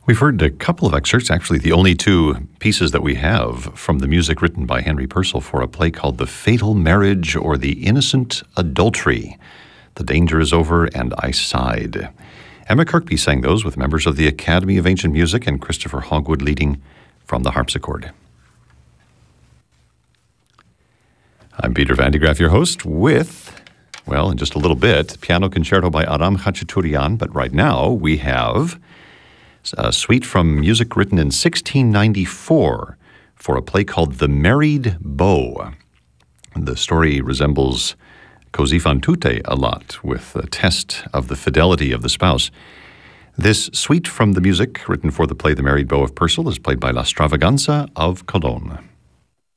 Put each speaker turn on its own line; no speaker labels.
We've heard a couple of excerpts, actually the only two pieces that we have from the music written by Henry Purcell for a play called The Fatal Marriage or The Innocent Adultery. The danger is over and I sighed. Emma Kirkby sang those with members of the Academy of Ancient Music and Christopher Hogwood leading from the harpsichord. I'm Peter Van de Graaff, your host, with, well, in just a little bit, Piano Concerto by Aram Khachaturian, but right now we have a suite from music written in 1694 for a play called The Married Beau. The story resembles Così fan tutte a lot, with a test of the fidelity of the spouse. This suite from the music written for the play The Married Beau of Purcell is played by La Stravaganza of Cologne.